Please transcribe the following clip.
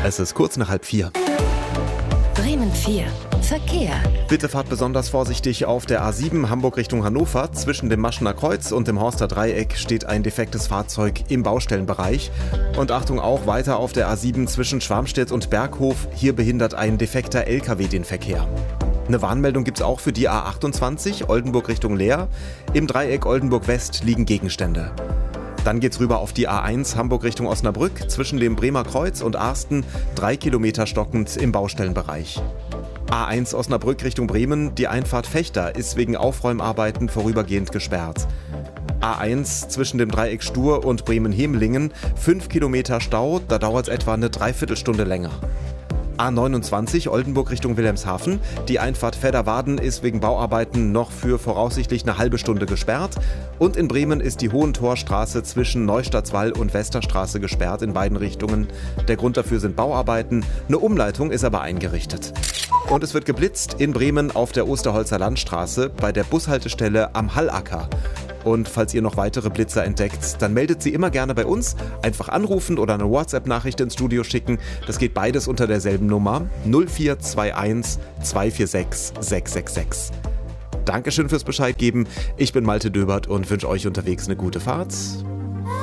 Es ist kurz nach 3:30. Bremen 4. Verkehr. Bitte fahrt besonders vorsichtig auf der A7 Hamburg Richtung Hannover. Zwischen dem Maschener Kreuz und dem Horster Dreieck steht ein defektes Fahrzeug im Baustellenbereich. Und Achtung auch weiter auf der A7 zwischen Schwarmstedt und Berghof. Hier behindert ein defekter LKW den Verkehr. Eine Warnmeldung gibt es auch für die A28 Oldenburg Richtung Leer. Im Dreieck Oldenburg West liegen Gegenstände. Dann geht's rüber auf die A1 Hamburg Richtung Osnabrück. Zwischen dem Bremer Kreuz und Arsten 3 Kilometer stockend im Baustellenbereich. A1 Osnabrück Richtung Bremen, die Einfahrt Fechter ist wegen Aufräumarbeiten vorübergehend gesperrt. A1 zwischen dem Dreieck Stur und Bremen-Hemelingen, 5 Kilometer Stau, da dauert es etwa eine Dreiviertelstunde länger. A29 Oldenburg Richtung Wilhelmshaven, die Einfahrt Vedderwaden ist wegen Bauarbeiten noch für voraussichtlich eine halbe Stunde gesperrt. Und in Bremen ist die Hohentorstraße zwischen Neustadtswall und Westerstraße gesperrt in beiden Richtungen. Der Grund dafür sind Bauarbeiten, eine Umleitung ist aber eingerichtet. Und es wird geblitzt in Bremen auf der Osterholzer Landstraße bei der Bushaltestelle am Hallacker. Und falls ihr noch weitere Blitzer entdeckt, dann meldet sie immer gerne bei uns. Einfach anrufen oder eine WhatsApp-Nachricht ins Studio schicken. Das geht beides unter derselben Nummer 0421 246 666. Dankeschön fürs Bescheid geben. Ich bin Malte Döbert und wünsche euch unterwegs eine gute Fahrt.